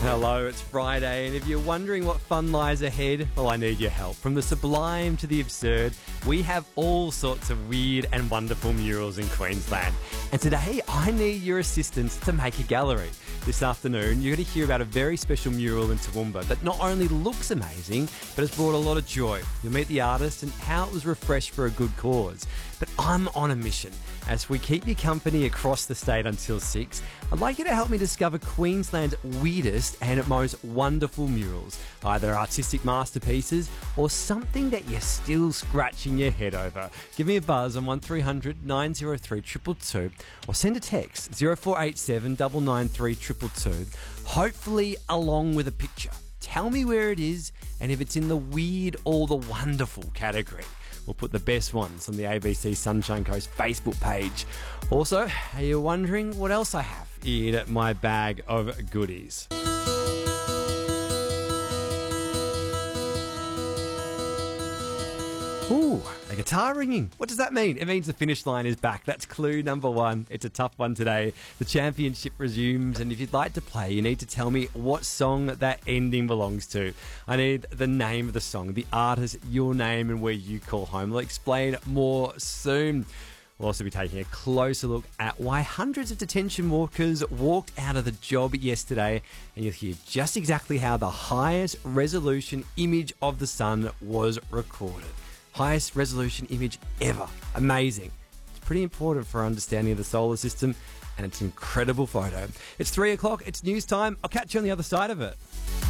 Hello, it's Friday, and if you're wondering what fun lies ahead, well, I need your help. From the sublime to the absurd, we have all sorts of weird and wonderful murals in Queensland. And today, I need your assistance to make a gallery. This afternoon, you're going to hear about a very special mural in Toowoomba that not only looks amazing, but has brought a lot of joy. You'll meet the artist and how it was refreshed for a good cause. But I'm on a mission. As we keep you company across the state until 6, I'd like you to help me discover Queensland's weirdest and most wonderful murals, either artistic masterpieces or something that you're still scratching your head over. Give me a buzz on 1300 903 222 or send a text 0487 993 222, hopefully along with a picture. Tell me where it is and if it's in the weird or the wonderful category. We'll put the best ones on the ABC Sunshine Coast Facebook page. Also, are you wondering what else I have in my bag of goodies? Ooh, a guitar ringing. What does that mean? It means the finish line is back. That's clue number 1. It's a tough one today. The championship resumes, and if you'd like to play, you need to tell me what song that ending belongs to. I need the name of the song, the artist, your name, and where you call home. I'll explain more soon. We'll also be taking a closer look at why hundreds of detention workers walked out of the job yesterday, and you'll hear just exactly how the highest resolution image of the sun was recorded. Highest resolution image ever. Amazing. It's pretty important for our understanding of the solar system, and it's an incredible photo. It's 3 o'clock, it's news time. I'll catch you on the other side of it.